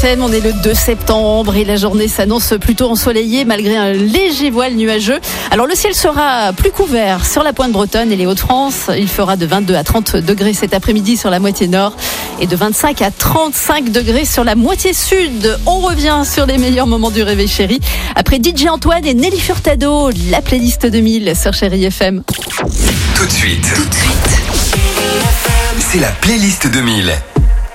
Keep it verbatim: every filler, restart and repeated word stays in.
On est le deux septembre et la journée s'annonce plutôt ensoleillée malgré un léger voile nuageux. Alors le ciel sera plus couvert sur la pointe bretonne et les Hauts-de-France. Il fera de vingt-deux à trente degrés cet après-midi sur la moitié nord et de vingt-cinq à trente-cinq degrés sur la moitié sud. On revient sur les meilleurs moments du Réveil Chéri après D J Antoine et Nelly Furtado, la playlist deux mille sur Chéri F M. Tout de suite, tout de suite, c'est la playlist deux mille.